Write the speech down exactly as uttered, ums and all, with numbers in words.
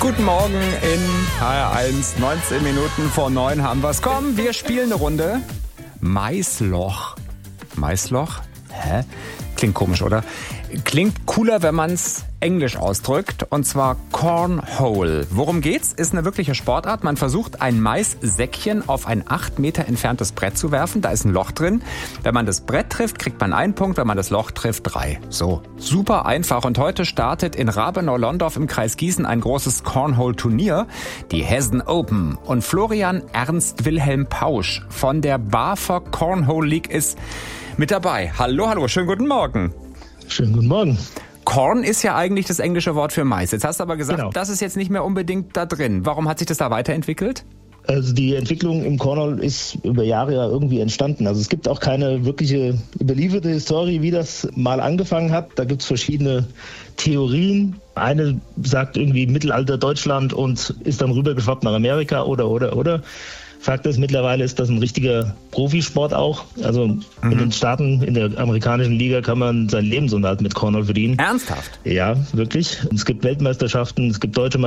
Guten Morgen in H R eins. neunzehn Minuten vor neun haben wir es. Komm, wir spielen eine Runde. Maisloch. Maisloch? Hä? Klingt komisch, oder? Klingt cooler, wenn man es englisch ausdrückt, und zwar Cornhole. Worum geht's? Ist eine wirkliche Sportart. Man versucht, ein Maissäckchen auf ein acht Meter entferntes Brett zu werfen. Da ist ein Loch drin. Wenn man das Brett trifft, kriegt man einen Punkt. Wenn man das Loch trifft, drei. So, super einfach. Und heute startet in Rabenau-Londorf im Kreis Gießen ein großes Cornhole-Turnier, die Hessen Open. Und Florian Ernst Wilhelm Pausch von der BAFA Cornhole League ist mit dabei. Hallo, hallo, schönen guten Morgen. Schönen guten Morgen. Corn ist ja eigentlich das englische Wort für Mais. Jetzt hast du aber gesagt, Genau. Das ist jetzt nicht mehr unbedingt da drin. Warum hat sich das da weiterentwickelt? Also die Entwicklung im Cornhole ist über Jahre ja irgendwie entstanden. Also es gibt auch keine wirkliche überlieferte Historie, wie das mal angefangen hat. Da gibt es verschiedene Theorien. Eine sagt irgendwie Mittelalter Deutschland und ist dann rübergeschwappt nach Amerika oder, oder, oder. Fakt ist, mittlerweile ist das ein richtiger Profisport auch. Also mhm. in den Staaten, in der amerikanischen Liga kann man seinen Lebensunterhalt mit Cornhole verdienen. Ernsthaft? Ja, wirklich. Es gibt Weltmeisterschaften, es gibt deutsche